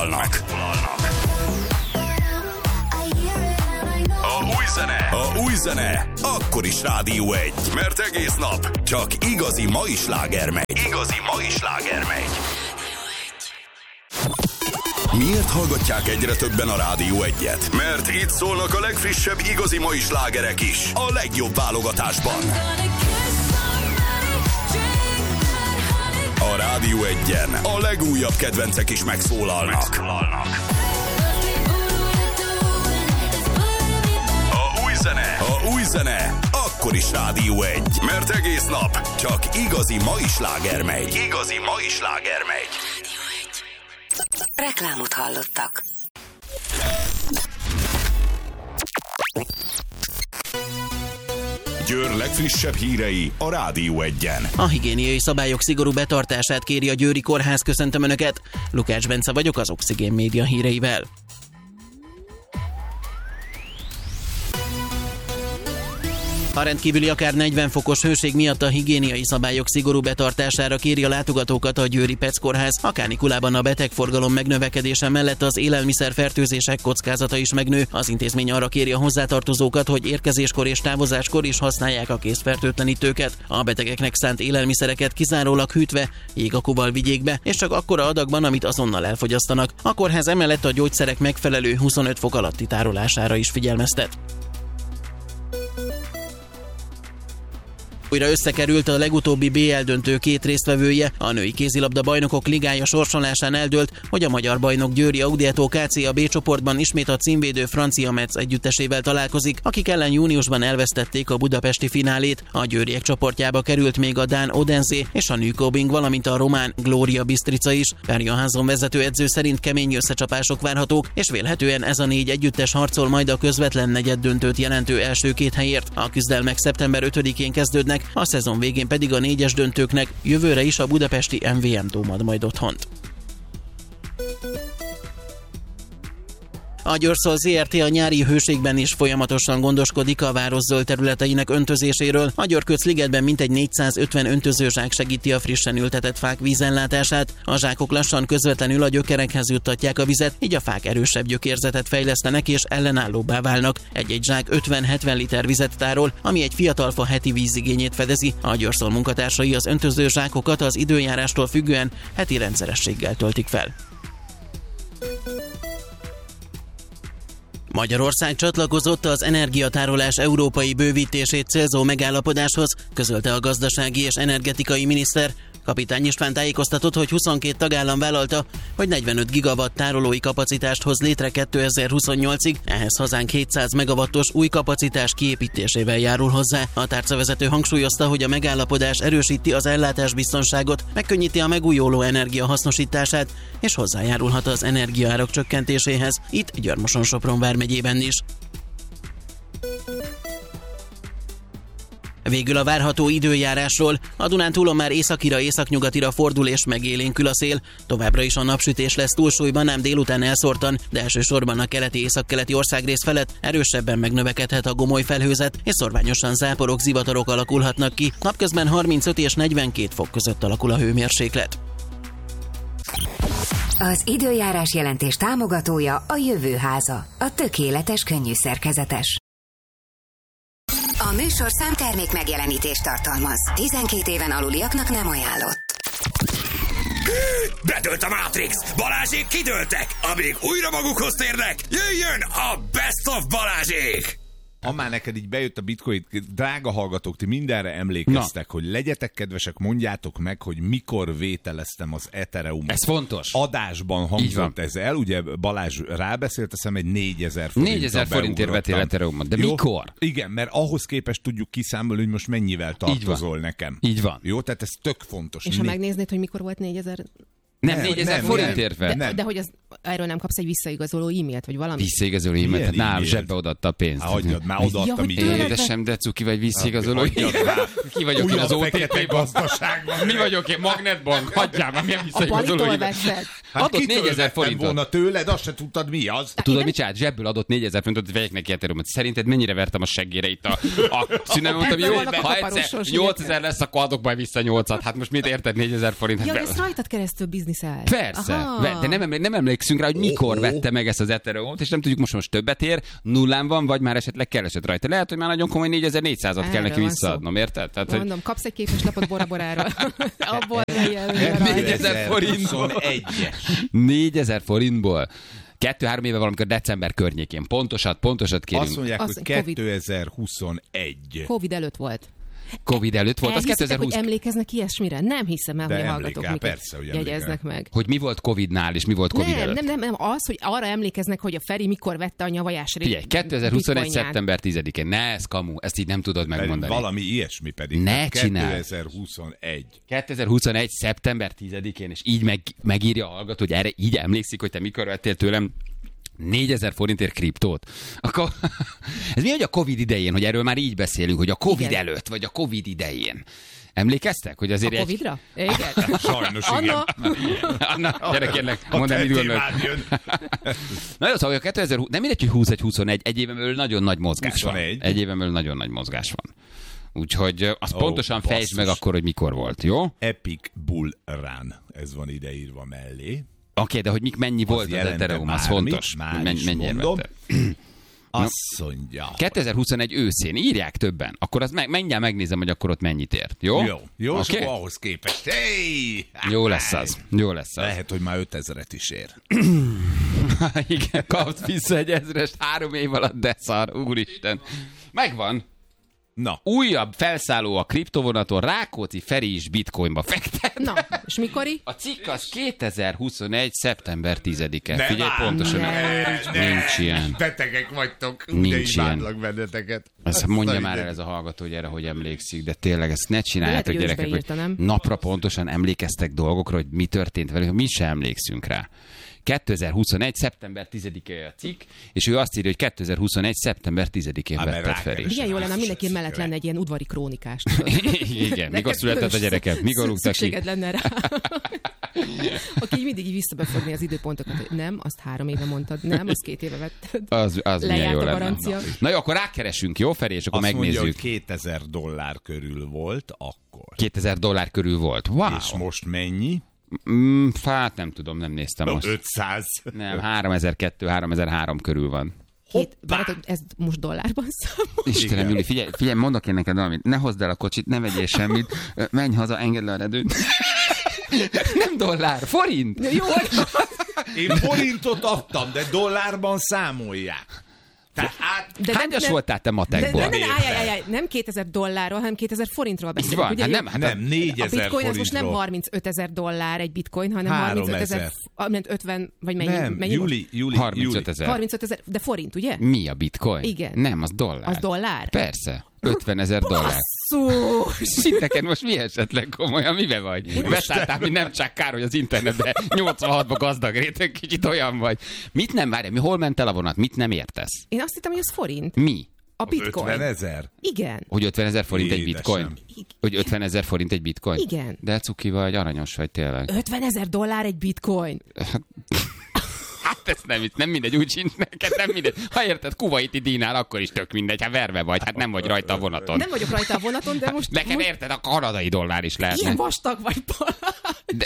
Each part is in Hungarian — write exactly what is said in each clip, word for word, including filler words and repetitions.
megszólalnak. A új zene, a új zene, akkor is Rádió egy, mert egész nap csak igazi mai sláger megy. Igazi mai sláger megy. Miért hallgatják egyre többen a Rádió egyet? Mert itt szólnak a legfrissebb igazi mai slágerek is, a legjobb válogatásban. A Rádió egyen a legújabb kedvencek is megszólalnak. megszólalnak. A új zene, a új zene, akkor is Rádió egy, mert egész nap csak igazi mai sláger megy. Igazi mai sláger megy. Reklámot hallottak. Győr legfrissebb hírei a Rádió egyen. A higiéniai szabályok szigorú betartását kéri a Győri Kórház. Köszöntöm Önöket! Lukács Bence vagyok az Oxigén Média híreivel. A rendkívüli akár negyven fokos hőség miatt a higiéniai szabályok szigorú betartására kéri a látogatókat a Győri Pec Kórház. A kánikulában a betegforgalom megnövekedése mellett az élelmiszerfertőzések kockázata is megnő. Az intézmény arra kéri a hozzátartozókat, hogy érkezéskor és távozáskor is használják a készfertőtlenítőket. A betegeknek szánt élelmiszereket kizárólag hűtve, jégakúval vigyék be, és csak akkora adagban, amit azonnal elfogyasztanak. A kórház emellett a gyógyszerek megfelelő huszonöt fok alatti tárolására is figyelmeztet. Újra összekerült a legutóbbi bé el döntő két résztvevője. A női kézilabda bajnokok ligája sorsolásán eldőlt, hogy a magyar bajnok Győri Audietó ká cé a B csoportban ismét a címvédő francia Metz együttesével találkozik, akik ellen júniusban elvesztették a budapesti finálét. A győriek csoportjába került még a dán Odense és a Nyköping, valamint a román Gloria Bistrica is. Ferjan Hanson vezetőedző szerint kemény összecsapások várhatók, és vélhetően ez a négy együttes harcol majd a közvetlen negyeddöntőt jelentő első két helyért. A küzdelmek szeptember ötödikén kezdődnek, a szezon végén pedig a négyes döntőknek. Jövőre is a budapesti em vé em Dóm ad majd otthont. A Győrszol zé er té a nyári hőségben is folyamatosan gondoskodik a város zöld területeinek öntözéséről. A Györköc-ligetben mintegy négyszázötven öntözőzsák segíti a frissen ültetett fák vízellátását. A zsákok lassan közvetlenül a gyökerekhez juttatják a vizet, így a fák erősebb gyökérzetet fejlesztenek és ellenállóbbá válnak. Egy-egy zsák ötven-hetven liter vizet tárol, ami egy fiatal fa heti vízigényét fedezi. A Győrszol munkatársai az öntözőzsákokat az időjárástól függően heti rendszerességgel töltik fel. Magyarország csatlakozott az energiatárolás európai bővítését célzó megállapodáshoz, közölte a gazdasági és energetikai miniszter. Kapitány István tájékoztatott, hogy huszonkét tagállam vállalta, hogy negyvenöt gigawatt tárolói kapacitást hoz létre kétezer-huszonnyolcig, ehhez hazánk hétszáz megawattos új kapacitás kiépítésével járul hozzá. A tárcavezető hangsúlyozta, hogy a megállapodás erősíti az ellátásbiztonságot, megkönnyíti a megújuló energia hasznosítását, és hozzájárulhat az energiaárak csökkentéséhez, itt Győr-Moson-Sopron vármegyében is. Végül a várható időjárásról. A Dunántúlon már északira, északnyugatira fordul és megélénkül a szél. Továbbra is a napsütés lesz túlsúlyban, ám délután elszórtan, de elsősorban a keleti északkeleti országrész felett erősebben megnövekedhet a gomoly felhőzet, és szorványosan záporok, zivatarok alakulhatnak ki. Napközben harmincöt és negyvenkét fok között alakul a hőmérséklet. Az időjárás jelentés támogatója a Jövőháza, a tökéletes könnyű szerkezetes. A műsor számtermék megjelenítést tartalmaz. tizenkét éven aluliaknak nem ajánlott. Bedőlt a Matrix! Balázsék kidőltek! Amíg újra magukhoz térnek, jöjjön a Best of Balázsék! Ha már neked így bejött a bitcoin, drága hallgatók, ti mindenre emlékeztek, Na. hogy legyetek kedvesek, mondjátok meg, hogy mikor vételeztem az Ethereumot. Ez fontos. Adásban hangzott ez el, ugye Balázs rábeszélt, eszem egy négyezer forinttal négyezer forintért vettél Ethereumot, de Jó? mikor? Igen, mert ahhoz képest tudjuk kiszámolni, hogy most mennyivel tartozol nekem. Így van. Jó, tehát ez tök fontos. És ha megnéznéd, hogy mikor volt négyezer... Nem, nem négyezer forintért fel. De, de hogy az, erről nem kapsz egy visszaigazoló e-mailt, vagy valami? Visszaigazoló e-mailt? Hát nálam zsebbe odaadta a pénzt. Há, hagyjad, már odaadtam ja, így. Édesem, de cuki vagy visszaigazoló. Ki vagyok én az o té pé-ban? Mi vagyok én? Magnetbank? Hagyjál már, milyen visszaigazoló e-mailt? Hát adott négyezer forintot. volna tőled, azt se tudtad mi az. Tudod, mit csinált? Zsebből adott négyezer forintot, hogy vegyek neki Ethereumot. Szerinted mennyire vertem a seggére itt a, a szünem? Mondtam, jó, ha egyszer nyolcezer lesz, akkor adok majd vissza nyolcat. Hát most mit érted négyezer forint? Ja, ezt rajtad keresztül biznisz bizniszel? Persze, Aha. de nem, emlé- nem emlékszünk rá, hogy mikor oh, oh. vette meg ezt az Ethereum-t, és nem tudjuk most most többet ér, nullán van, vagy már esetleg keresett rajta. Lehet, hogy már nagyon komoly négyezer-négyszázat kell neki visszaadnom, érted? Tehát, mondom, hogy... kapsz egy képeslapot Bora-Boráról. Abból négyezer forintból. négyezer forintból. Kettő-három éve valamikor december környékén. Pontosat, pontosat kérünk. Azt mondják, Azt, hogy kétezer-huszonegy. Covid előtt volt. Covid előtt volt, az kétezer-húsz. Hogy emlékeznek ilyesmire? Nem hiszem el, de hogy a hallgatók emlékel, persze, hogy jegyeznek meg. Hogy mi volt Covidnál, és mi volt Covid nem, előtt? Nem, nem, nem, az, hogy arra emlékeznek, hogy a Feri mikor vette a nyavajás rég. Figyelj, kétezer-huszonegy. szeptember tizedikén. Ne, ez kamu, ezt így nem tudod megmondani. Valami ilyesmi pedig. Ne csinálj. kétezer-huszonegy. kétezer-huszonegy. szeptember tizedikén, és így meg, megírja a hallgató, hogy erre így emlékszik, hogy te mikor vettél tőlem négyezer forintért kriptót. Akkor, ez mi, hogy a Covid idején, hogy erről már így beszélünk, hogy a Covid igen. előtt, vagy a Covid idején. Emlékeztek, hogy azért a egy... Covidra? Igen. Sajnos igen. Anna, gyere kérlek, mondd el, mit gondolod. Na jó, szóval a kétezer-húsz, nem mindegy, hogy huszonegy huszonegy, egy éven belül nagyon nagy mozgás huszonegy. Van. Egy éven belül nagyon nagy mozgás van. Úgyhogy azt oh, pontosan fejtsd meg akkor, hogy mikor volt, jó? Epic Bull Run, ez van ideírva mellé. Oké, okay, de hogy mik, mennyi az volt az Ethereum, az fontos. Már men, is mondom. Azt no. mondja. kétezer-huszonegy őszén írják többen, akkor az meg, mindjárt megnézem, hogy akkor ott mennyit ért. Jó? Jó, jó okay? és akkor ahhoz képest. Hey! Jó lesz az. Jó lesz az. Lehet, hogy már ötezret is ér. Igen, kapsz vissza egy ezrest három év alatt, de szar, úristen. Megvan. Na. Újabb felszálló a kriptovonaton, Rákóczi Feri is bitcoinba fektet. Na, és mikori? A cikk az kétezer-huszonegy. szeptember tizedike. Ne Figyelj, vár, pontosan. ne, nincs ne, ilyen. Betegek vagytok. Nincs ilyen. Benneteket. Ezt mondja már el ez a hallgató, hogy erre hogy emlékszik, de tényleg ezt ne csináljátok, lehet, gyerekek, beírta, hogy nem? napra pontosan emlékeztek dolgokra, hogy mi történt velük, mi sem emlékszünk rá. kétezer-huszonegy. szeptember tizedike a cikk, és ő azt írja, hogy kétezer-huszonegy. szeptember tizedikén vetted Feri. Igen, jó lenne, mindenki mellett lenne egy ilyen udvari krónikás. Igen, mikor született a gyereket, mikor rúgtak ki. Szükséged lenne rá. Aki így mindig így visszabefogni az időpontokat, hogy nem, azt három éve mondtad, nem, azt két éve vetted. Az, az milyen jó a lenne. garancia. Na. Na jó, akkor rákeresünk, jó Feri, és akkor azt megnézzük. Mondja, hogy kétezer dollár körül volt akkor. kétezer dollár körül volt. Wow. És most mennyi? Mm, hát nem tudom, nem néztem no, most. ötszáz. Nem, háromezer-kettő, háromezer-három körül van. Hét, várhatod, ez most dollárban számol? Istenem, Juli, figyelj, figyelj, mondok én neked valamit. Ne hozd el a kocsit, ne vegyél semmit. Menj haza, engedd le a redőt. Nem dollár, forint. Jó. Én forintot adtam, de dollárban számolják. Tehát de hányas voltál te matekból? De, de, de, állj, állj, állj, nem kétezer dollárról, hanem kétezer forintról beszélünk. Van, ugye? hát nem, hát nem, négyezer a bitcoin forintról. az most nem harmincötezer dollár egy bitcoin, hanem harmincötezer, ötven, vagy mennyi? Nem, mennyi Júli, Júli, harmincötezer. harmincötezer, de forint, ugye? Mi a bitcoin? Igen. Nem, az dollár. Az dollár? Persze. ötvenezer dollár. Basszus! Neked most mi esetleg komolyan, mibe vagy? Beszálltál, mint nem csak kár, hogy az internetben nyolcvanhatban gazdag réteg, kicsit olyan vagy. Mit nem várj, mi hol ment el a vonat? Mit nem értesz? Én azt hittem, hogy az forint. Mi? A bitcoin. ötvenezer? Igen. Hogy ötvenezer forint egy bitcoin? Édesem. Hogy ötvenezer forint egy bitcoin? Igen. De cuki vagy, aranyos vagy tényleg. ötvenezer dollár egy bitcoin. Hát ez nem, nem mindegy, úgy sincs neked, nem mindegy. Ha érted, kuvaiti dinár, akkor is tök mindegy, hát verve vagy, hát nem vagy rajta a vonaton. Nem vagyok rajta a vonaton, de most... Neked most... érted, a kanadai dollár is lehet. Ilyen vastag vagy, de,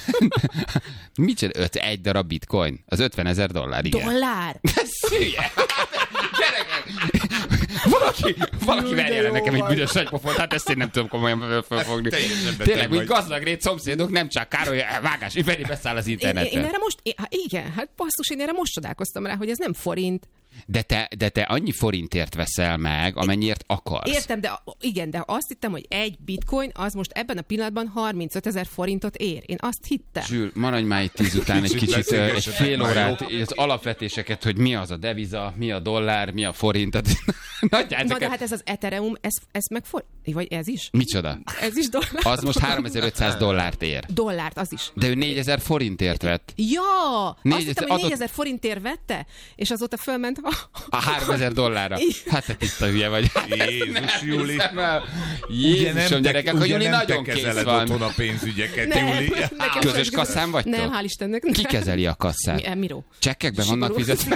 mit csinál? Öt, egy darab bitcoin? Az ötvenezer dollár, igen. Dollár? De szülye! Gyerekek! Valaki, valaki verjen el nekem egy büdös nagypofont, hát ezt én nem tudom komolyan felfogni. Tényleg, úgy gazdag rét szomszédok, nem csak Károly, vágás, hogy Feri beszáll az internetre. Én, én erre most, én, igen, hát basszus, én erre most csodálkoztam rá, hogy ez nem forint. De te, de te annyi forintért veszel meg, amennyiért akarsz. Értem, de igen, de azt hittem, hogy egy bitcoin az most ebben a pillanatban harmincötezer forintot ér. Én azt hittem. Zsül, maradj már itt tíz után egy kicsit, egy fél órát, az alapvetéseket, hogy mi az a deviza, mi a dollár, mi a forint. Na de hát ez az Ethereum, ez, ez meg for... Vagy ez is? Micsoda? Ez is dollár. Az most háromezer-ötszáz dollárt ér. Dollárt, az is. De ő négyezer forintért vett. Ja! Azt négyezer, hittem, hogy adott... négyezer forintért vette, és azóta fölment a... A háromezer dollárra. Hát te tiszta hülye vagy. Jézus, Júli. Jézusom, gyerekek, hogy Júli nagyon kész van. Otthon a pénzügyeket, nem, Júli. Közös kasszán vagytok? Nem, hál' Istennek. Ki kezeli a kasszát? Mi, Miró. Csekkekben vannak fizetve?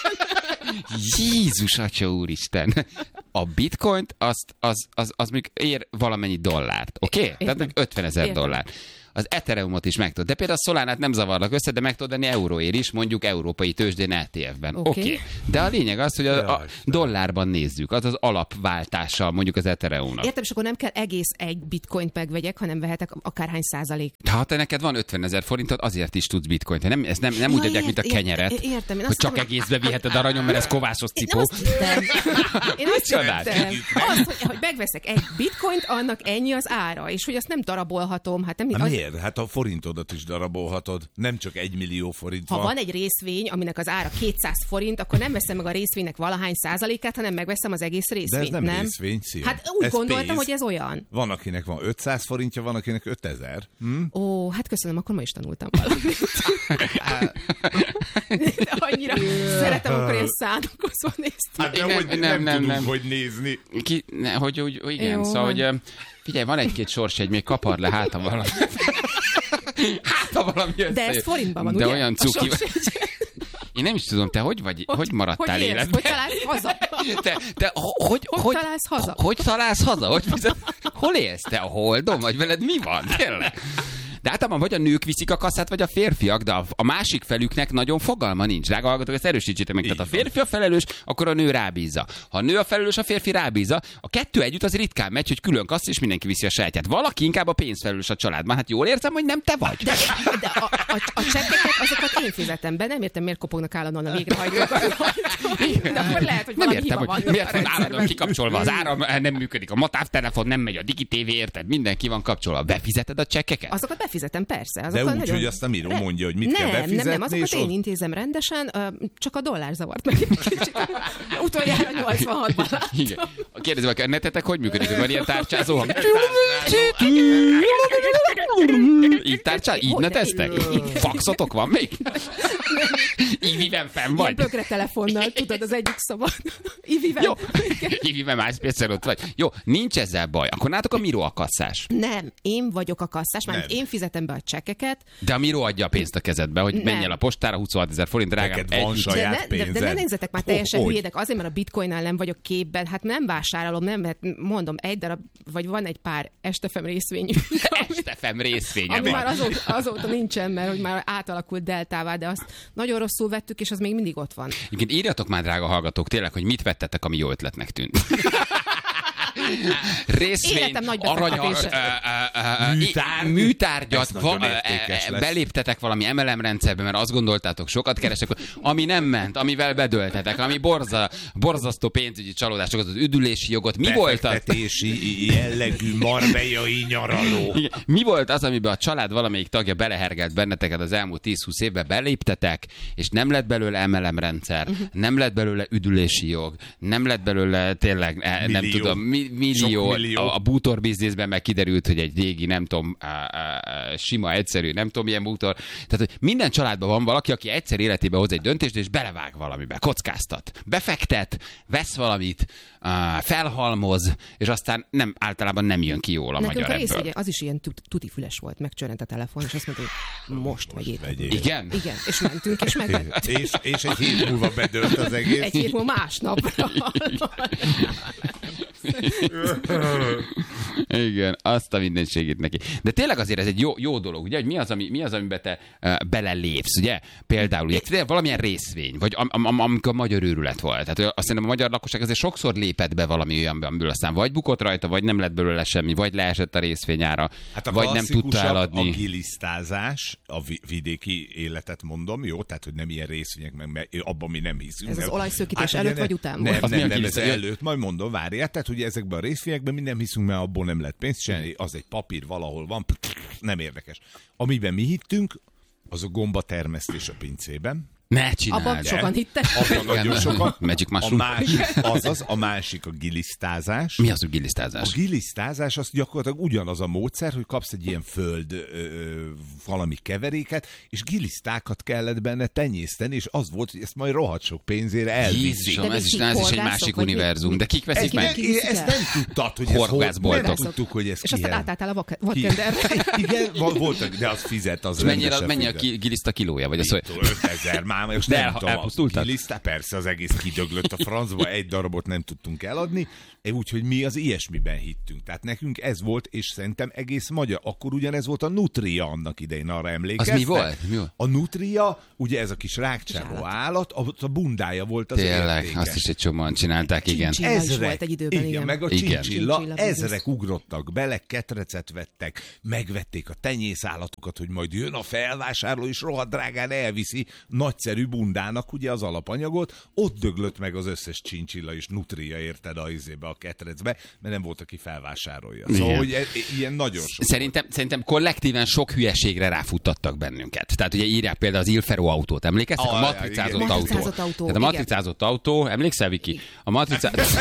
Jézus, atya úristen! A bitcoint, azt, az, az, az még ér valamennyi dollárt, oké? Okay? Tehát ötvenezer dollár. az Ethereumot is meg tudod. De például a Solánát nem zavarlak össze, de meg tudod venni euróért is, mondjuk európai tőzsdén é té ef-ben. Oké. Okay. Okay. De a lényeg az, hogy a, a dollárban nézzük, az az alapváltással mondjuk az Ethereumnak. Értem, és akkor nem kell egész egy bitcoint megvegyek, hanem vehetek akárhány százalék. Ha te neked van ötvenezer forintod, azért is tudsz bitcoint. Nem, ezt nem, nem ja, úgy adják, mint a kenyeret, értem, hogy csak tudom, egészbe viheted aranyon, mert ez kovászos cipó. Én azt hittem, én azt hittem azt, hogy, hogy megveszek egy bitcoint, annak ennyi az ára, és hogy azt nem darabolhatom. Hát, nem, hát az... miért? Hát a forintodat is darabolhatod. Nem csak egy millió forint ha van. van egy részvény, aminek az ára kétszáz forint, akkor nem veszem meg a részvénynek valahány százalékát, hanem megveszem az egész részvényt. De ez nem, nem? részvény, szia. Hát úgy ez gondoltam, pénz. hogy ez olyan. Van, akinek van ötszáz forintja, van, akinek ötezer. Hm? Ó, hát köszönöm, akkor ma is tanultam valamit. De annyira szeretem, akkor ilyen szánakozva néztem. Hát de hogy nem, nem, nem, tudunk, nem. hogy nézni. Ki, ne, hogy, hogy, hogy igen, Jó, szóval, hogy figyelj, van egy-két sorsjegy, még kapar le, hát ha valami. Hát ha valami összejön. De ez forintban van, de ugye? Olyan cuki. Én nem is tudom, te hogy vagy, hogy, hogy maradtál hogy életben? Hogy találsz haza? Te, te hogy, hogy, hogy találsz haza? Hogy találsz haza? Hogy, hol élsz te? A Holdon? Vagy veled mi van? Tényleg? De általában vagy a nők viszik a kasszát, vagy a férfiak, de a, a másik felüknek nagyon fogalma nincs. Drága hallgatók, ezt erősítsétek meg. Így Tehát van. A férfi a felelős, akkor a nő rábízza. Ha a nő a felelős, a férfi rábízza. A kettő együtt az ritkán megy, hogy külön kassz, és mindenki viszi a sajátját. Valaki inkább a pénzfelelős a családban. Hát jól értem, hogy nem te vagy. De, de a, a, a csekkeket, azokat én fizetem be. Nem értem, miért kopognak állandóan a végrehajtókat. De akkor lehet, hogy nem értem, hiba hogy van. Miért van állandóan kikapcsolva az áram, nem működik a matávtelefon, nem megy a digitévé, érted? Mindenki van kapcsolva. Befizeted a csekkeket? Azokat befizetem, persze. De úgy, nagyon... hogy azt a Miró mondja, hogy mit nem, kell befizetni. Nem, nem, azokat én intézem rendesen, csak a dollár zavart meg egy kicsit. Utoljára nyolcvanhatban láttam. Igen. Kérdezem, a netetek hogy működik? Van ilyen tárcsázó hang? Így tárcsál? Így neteztek? Faxotok van még? Iviben fenn vagy? Ilyen bögre telefonnal, tudod, az egyik szabad. Iviben. Jó. Iviben MySpace-en ott vagy. Jó, nincs ezzel baj. Akkor nátok a Miró a kasszás. Nem, én vagyok a kasszás, mert én fizetem be a csekkeket. De a Miró adja a pénzt a kezedbe, hogy menj el a postára, huszonhat ezer forint, drágám. Neked van saját de, de, de ne nézzetek már teljesen oh, hülyédek, azért, mert a bitcoinnál nem vagyok képben, hát nem vásárolom, nem, mert mondom, egy darab, vagy van egy pár Estefem részvényű. Estefem részvénye ami van. már azóta, azóta nincsen, mert hogy már átalakult deltává, de azt nagyon rosszul vettük, és az még mindig ott van. Igen, írjatok már, drága hallgatók, tényleg, hogy mit vettetek, ami jó ötletnek tűnt. Részvény, aranyar, Műtárgy. műtárgyat, va, beléptetek valami em el em rendszerbe, mert azt gondoltátok, sokat keresek, ami nem ment, amivel bedöltetek, ami borza, borzasztó pénzügyi csalódásokat, az üdülési jogot. Mi volt az? Befektetési jellegű marbejai nyaraló. Mi volt az, amiben a család valamelyik tagja belehergelt benneteket az elmúlt tíz-húsz évben, beléptetek, és nem lett belőle em el em rendszer, uh-huh. nem lett belőle üdülési jog, nem lett belőle tényleg, millió. nem tudom, mi, millió, millió. A, a bútor bizniszben meg kiderült, hogy egy régi, nem tudom, a, a, a, sima, egyszerű, nem tudom, milyen bútor. Tehát, hogy minden családban van valaki, aki egyszer életében hoz egy döntést, és belevág valamibe, kockáztat, befektet, vesz valamit, uh, felhalmoz, és aztán nem, általában nem jön ki jól a Nekünk magyar a rész, ebből. ugye, az is ilyen tutifüles volt, megcsörrent a telefon, és azt mondta, hogy most vegyétek. Igen? Igen, és mentünk, és megvettük. és, és egy hét múlva bedőlt az egész. Egy hét múlva másnapra. Igen, azt a mindenségét neki. De tényleg azért ez egy jó, jó dolog, ugye, hogy mi az, ami, mi az amiben te uh, belelépsz, ugye? Például ugye, valamilyen részvény, vagy am, am, am, amikor a magyar őrület volt. Tehát azt hiszem, a magyar lakosság azért sokszor lépett be valami olyanban, amiből aztán vagy bukott rajta, vagy nem lett belőle semmi, vagy leesett a részvényára, hát a vagy nem tudta eladni. A gilisztázás, a vidéki életet mondom, jó? Tehát, hogy nem ilyen részvények, meg abban mi nem hiszünk. Ez az olajszökítés hát, előtt, ne, vagy után nem, volt? Nem, nem, nem, ez előtt, majd mondom, várjál. Tehát, hogy ezekben a részvényekben mi nem hiszünk, mert abból nem lehet pénzt csinálni, az egy papír valahol van, nem érdekes. Amiben mi hittünk, az a gomba termesztés a pincében. Ne csináld. Abban sokan hittek. Abban nagyon sokan. Magic a mushroom. másik, azaz, a másik a gilisztázás. Mi az, hogy gilisztázás? A gilisztázás az gyakorlatilag ugyanaz a módszer, hogy kapsz egy ilyen föld ö, valami keveréket, és gilisztákat kellett benne tenyészteni, és az volt, hogy ezt majd rohadt sok pénzére elviszik. Jézusom, ez is, ez is egy másik univerzum. De kik veszik meg? Ezt nem tudtad, hogy ez hol, nem tudtuk, hogy ez és aztán átálltál a vakenderre. Igen, voltak, de az fizet, az mennyire, mennyi a giliszta kilója? Vagy az, hogy ötezer, és De nem el- tudom, elpusztultak? kilisztá, persze az egész kidöglött a francba, egy darabot nem tudtunk eladni, úgyhogy mi az ilyesmiben hittünk. Tehát nekünk ez volt, és szerintem egész magyar. Akkor ugyanez volt a Nutria annak idején, arra emlékeztek? Az mi volt? Mi volt? A Nutria, ugye ez a kis rákcsávó állat, a, a bundája volt az Tényleg, értékes. azt is egy csomóan csinálták, igen. Csincsilla is volt egy időben, igen, igen. meg a Igen. csincsilla, Csincsilla ezrek ugrottak bele, ketrecet vettek, megvették a tenyészállatokat, hogy majd jön a felvásárló, és rohadt drágán elviszi nagyszerű bundának ugye az alapanyagot, ott döglött meg az összes csincsilla és nutria, érted, a izébe, a ketrecbe, mert nem volt, aki felvásárolja. Szóval, Igen. hogy e, ilyen nagyon sok. Szerintem, szerintem kollektíven sok hülyeségre ráfuttattak bennünket. Tehát ugye írják például az Ilfero autót, emlékeztek? Ah, A matricázott igen. autó. Matricázott autó, Tehát a igen. matricázott autó, emlékszel, Viki? A matricázott...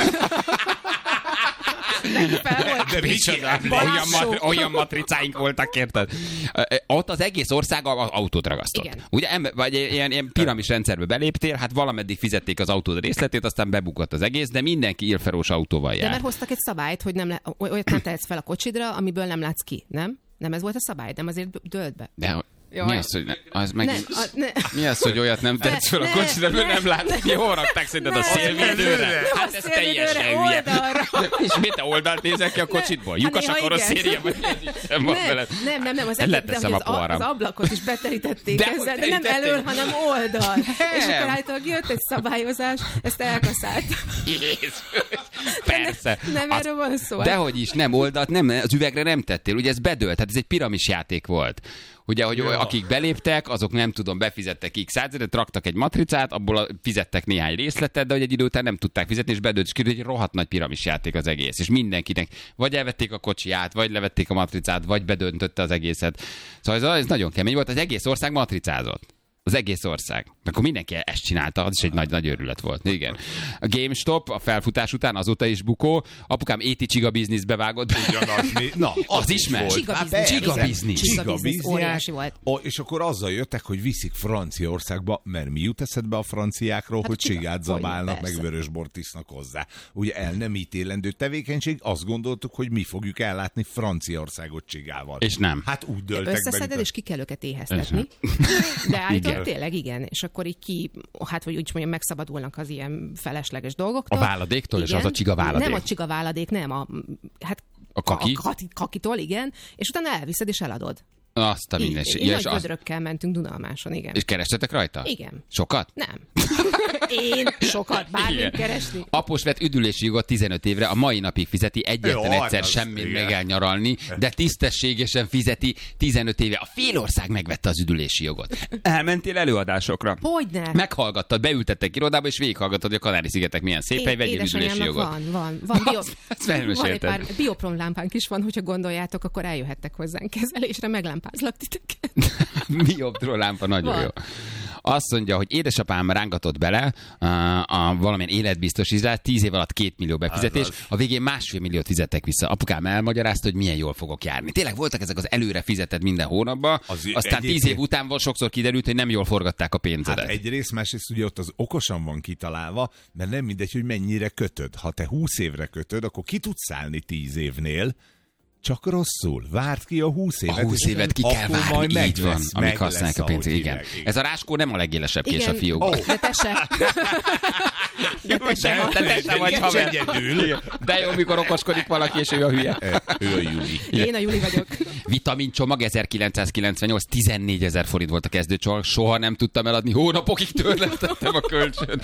Fel volt. De Micsoda, Viki, olyan, ma- olyan matricáink voltak, érted? Ö, ö, Ott az egész ország az autót ragasztott. Igen. Ugye, em- vagy ilyen, ilyen piramis rendszerbe beléptél, hát valameddig fizették az autód részletét, aztán bebukott az egész, de mindenki Ilferós autóval De jár. mert hoztak egy szabályt, hogy nem le, olyat nem tehetsz fel a kocsidra, amiből nem látsz ki, nem? Nem ez volt a szabály, nem azért dölt be. De Jaj. mi az, hogy ne, az meg... Nem, a, ne. Mi az, hogy olyat nem tetsz fel a Ne, kocsira, ne, mert nem ne. látni? Jó rakták szerinted a Ne, szélvédőre? nem, Hát nem ez a szélvédőre, teljesen hülye. oldalra. És mit te oldalt nézel ki a kocsitból? Ne. Lyukas Hát a néha karosszéria? igen. Vagy nem van Nem, veled? nem, nem, nem, az, Egy egész, de leteszem hogy a az, a, poharam. az ablakot is beterítették De ezzel, hogy de nem terítették? elől, hanem oldal. És Nem. akkor állítólag jött egy szabályozás, ezt elkaszált. Jézus. Persze. Nem Az- erről van szó. Dehogy is, nem oldalt, nem, az üvegre nem tettél. Ugye ez bedőlt, tehát ez egy piramis játék volt. Ugye, hogy Ja. akik beléptek, azok nem tudom, befizettek x százalékot, raktak egy matricát, abból a, fizettek néhány részletet, de hogy egy idő után nem tudták fizetni, és bedőlt, és kiderült, hogy egy rohadt nagy piramis játék az egész. És mindenkinek vagy elvették a kocsiját, vagy levették a matricát, vagy bedöntötte az egészet. Szóval ez, ez nagyon kemény volt, az egész ország matricázott. Az egész ország. Akkor mindenki ezt csinálta, az is egy nagy, nagy őrület volt. Igen. A GameStop a felfutás után azóta is bukó. Apukám éti csiga bizniszbe vágott. Ugyanaz, mi... Na, Az is megy. Csiga Hát biznisz. persze. Csiga biznisz. Csiga Csiga biznisz, biznisz. óriási volt. O, és akkor azzal jöttek, hogy viszik Franciaországba, mert mi jut eszedbe a franciákról, Hát hogy a csiga- csigát zabálnak, hogy meg persze. vörösbort isznak hozzá. Ugye el nem ítélendő tevékenység, azt gondoltuk, hogy mi fogjuk ellátni Franciaországot csigával. És nem. Hát úgy döltek Összeszeded, meg. és ki kell őket éheztetni. De állítólag tényleg igen. És akkor így ki, hát hogy úgy mondjam, megszabadulnak az ilyen felesleges dolgoktól. A váladéktól, és Igen. az a csiga váladék. Nem a csiga váladék, nem. A, hát A kaki? A, kaki kakitól, igen. És utána elviszed és eladod. Azt a Így, minden. így Ja, nagy és, az, gödrökkel mentünk Dunalmáson, igen. és kerestetek rajta? Igen. Sokat? Nem. Én sokat bármit Igen. keresni. Após vett üdülési jogot tizenöt évre, a mai napig fizeti, egyetlen Jó, egyszer hát az- semmit igen. meg elnyaralni, de tisztességesen fizeti tizenöt éve. A fél ország megvette az üdülési jogot. Elmentél előadásokra? Hogyne? Meghallgattad, beültettek irodába, és végighallgattad, hogy a Kanári-szigetek milyen szép hely, vegyél üdülési édesanyámnak jogot. van, van, van, bio, Azt- azt elmesélted. van egy pár bioprom lámpánk is van, hogyha gondoljátok, akkor eljöhettek hozzánk kezelésre, meglámpázlak titeket. Bioptról lámpa, nagyon Van. jó. Azt mondja, hogy édesapám rángatott bele uh, a valamilyen életbiztosítását, tíz év alatt két millió befizetés, Azaz. a végén másfél milliót fizettek vissza. Apukám elmagyarázta, hogy milyen jól fogok járni. Tényleg voltak ezek az előre fizetett minden hónapban, Az aztán tíz egyébként- év után volt sokszor kiderült, hogy nem jól forgatták a pénzedet. Hát egyrészt, másrészt ugye ott az okosan van kitalálva, mert nem mindegy, hogy mennyire kötöd. Ha te húsz évre kötöd, akkor ki tudsz szállni tíz évnél, csak rosszul. Várd ki a húsz évet. A húsz és évet ki kell akkor várni, majd meg így van, lesz, amíg meg használják a lesz, pénzt. ahogy Igen. hívják, igen. Ez a ráskó nem a legélesebb kés a Igen, fiókban. de te se. De te se. Te, te se vagy Nincs haver. egyedül. De jó, mikor okoskodik valaki, és ő a hülye. Ő a Juli. Én a Juli vagyok. Vitamincsomag ezerkilencszázkilencvennyolc, tizennégyezer forint volt a kezdőcsomag, soha nem tudtam eladni, hónapokig törlesztettem a kölcsön.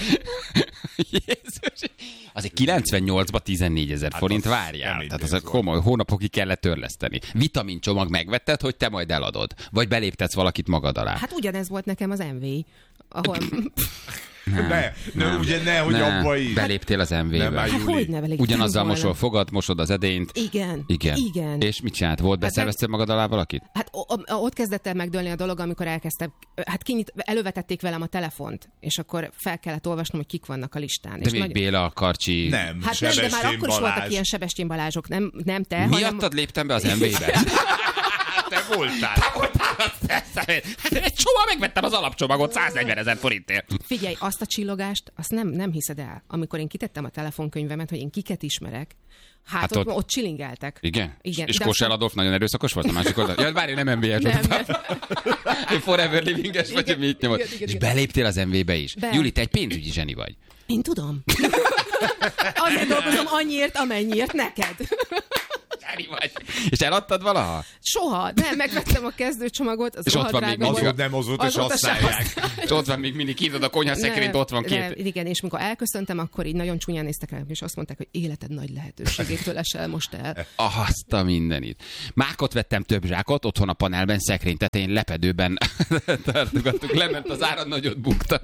Jézus. Azért kilencvennyolcban tizennégyezer Hát forint, az várjál. kemény Tehát az pénz a komoly, hónapokig kellett törleszteni. Vitamincsomag megvetted, hogy te majd eladod. Vagy beléptetsz valakit magad alá. Hát ugyanez volt nekem az em vé, ahol... Ne, ne, ugye ne, hogy Ne, abba is. beléptél az em vé-be. Nem, Hát Júli. hogy ne velük Ugyanazzal volna? mosol fogad, mosod az edényt. Igen. Igen. Igen. És mit csinált? Volt, Hát beszerveztél magad alá valakit? Hát o- o- ott kezdett el megdőlni a dolog, amikor elkezdtem, hát kinyit, elővetették velem a telefont, és akkor fel kellett olvasnom, hogy kik vannak a listán. De és még nagy- Béla, Karcsi... Nem, Hát nem, de már Sebestyén akkor is voltak Balázs. ilyen Sebestyén Balázsok, nem, nem te, hanem... Miattad léptem be az em vé-be? Te voltál. Egy csomag megvettem az alapcsomagot száznegyvenezer forintért. Figyelj, azt a csillogást, azt nem, nem hiszed el. Amikor én kitettem a telefonkönyvemet, hogy én kiket ismerek, hát, hát ott, ott, ott csilingeltek. Igen? Igen. És Kossuth Adolf nagyon erőszakos volt a másik oldal? Ja, várj, nem em vé es volt. Forever Living-es vagy, hogy mit nyomod. És beléptél az em vé-be is. Be. Juli, te egy pénzügyi zseni vagy. Én tudom. Azért dolgozom annyiért, amennyiért neked. Zseni vagy. És eladtad valaha? Soha. Nem, megvettem a kezdőcsomagot. Az és ott van még az volt, nem az volt, és használják. És ott van még mindig kintad a konyhaszekrényt, ott van két. Nem, igen, és mikor elköszöntem, akkor így nagyon csúnyán néztek rám, és azt mondták, hogy életed nagy lehetőségétől esel most el. Azt a mindenit. Mákot vettem több zsákot, otthon a panelben, szekrény tetején, lepedőben tartogattuk, lement az ára, nagyot bukta.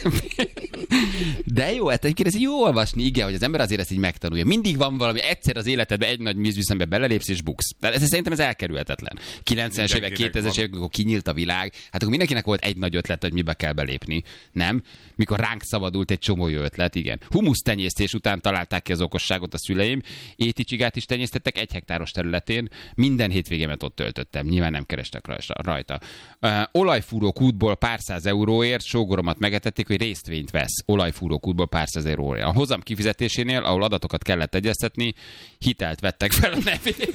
De jó, hát egyébként ez jó olvasni, igen, hogy az ember azért ezt így megtanulja. Mindig van valami, egyszer az életedben egy nagy vízviszembe belelépsz és buksz. De ez, szerintem ez elkerülhetetlen. kilencvenes évek, kétezres évek, amikor kinyílt a világ, hát akkor mindenkinek volt egy nagy ötlet, hogy mibe kell belépni. Nem? Mikor ránk szabadult egy csomó jó ötlet, igen. Humusz tenyésztés után találták ki az okosságot a szüleim. Éticsigát is tenyésztettek egy hektáros területén. Minden hétvégémet ott töltöttem. Nyilván nem kerestek rajta. Uh, olajfúró kútból pár száz euróért sógoromat megetették, hogy résztvényt vesz. Olajfúró kútból pár száz euróért. A hozam kifizetésénél, ahol adatokat kellett egyeztetni, hitelt vettek fel a nevére.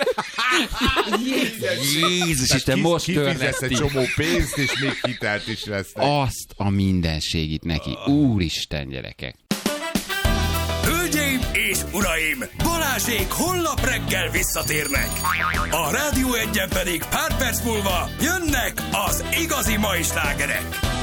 Jézus Isten, most törleszti. Egy csomó pénzt, és még hitelt is vesznek. Azt a mindenségit neki. Úristen, gyerekek. Hölgyeim és uraim, Balázsék holnap reggel visszatérnek. A Rádió Egyen pedig pár perc múlva jönnek az igazi mai slágerek.